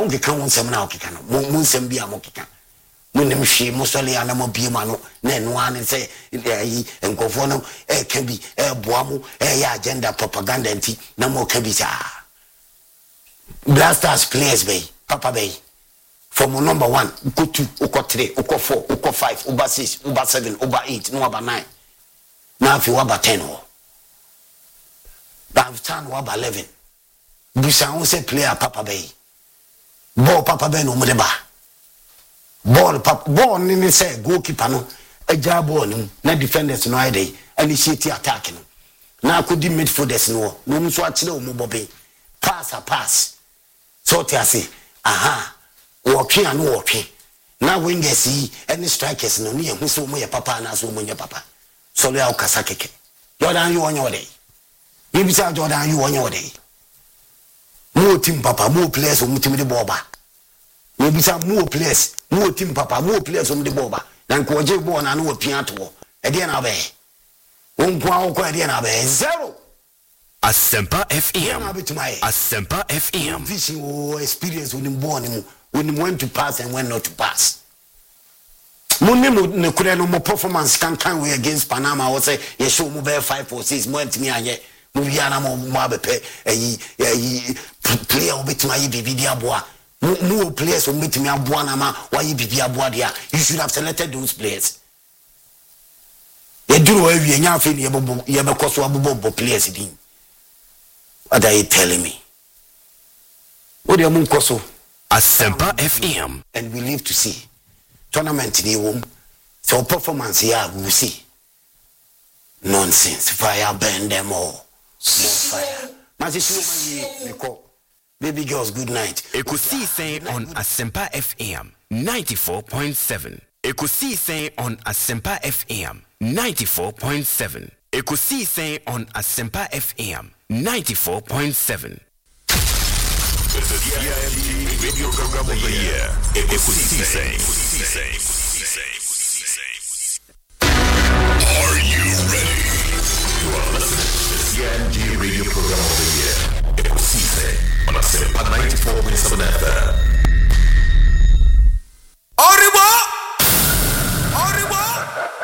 wonke kan won sem na okeka no mo nsem bia mo keka mo nim hwe mo sole ana mo bie ma no na eno ane se yi enkofo no ka bi boa mo ya agenda propaganda nti na mo ka bi sa blasters players bay papa bay from number 1 go 2 go 3 go 4 go 5 go 6 go 7 go 8 no about 9 na fi wa ba 10 ho ba stand wa ba 11 busa won say player papa bay ball papa bay no mo de ba ball ni say goalkeeper no eja ball ni na defenders no ide initiate attack no na akodi midfielders no no so akire o mo bobe pass so te ase aha wotwe anu wotwe na wingers yi any strikers no ni ehu so mo ye papa na so mo nye papa so le akasa keke Jordan you onye ode yibisa Jordan you onye ode mo team papa mo players o mutim de boba yibisa mo players mo team papa mo players o mutim de boba na nko oje bo na no opia to e de na be wonko awko e de na be 0 Asempa FM. Asempa FM. Vision or experience when you when to pass and when not to pass. Money no could no more performance can we against Panama or say you show move 5 or 6 months me anye movie ana mo abepe player obet my bibi aboa mo players obet me aboa na ma why bibi aboa dia you should have selected those players. You do we nya fe ye be koso abobo players din. What are you telling me? What do you mean, Koso? Asempa FM. And we live to see. Tournament in the womb. So performance here, we will see. Nonsense. Fire burn them all. More fire. Baby girls, good night. Ekusi saying on Asempa FM 94.7. Ekusi saying on Asempa FM 94.7. Ekusi saying on Asempa FM 94.7. The radio program of the year. Ekusi saying. Are you ready? You are listening to the CNG radio program of the year.